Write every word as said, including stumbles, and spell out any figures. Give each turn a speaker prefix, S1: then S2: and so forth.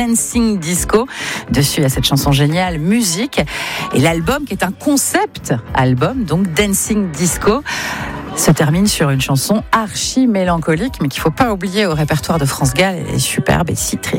S1: Dancing Disco. Dessus, il y a cette chanson géniale, Musique. Et l'album qui est un concept album, donc Dancing Disco, se termine sur une chanson archi mélancolique, mais qu'il ne faut pas oublier au répertoire de France Gall. Elle est superbe et si triste.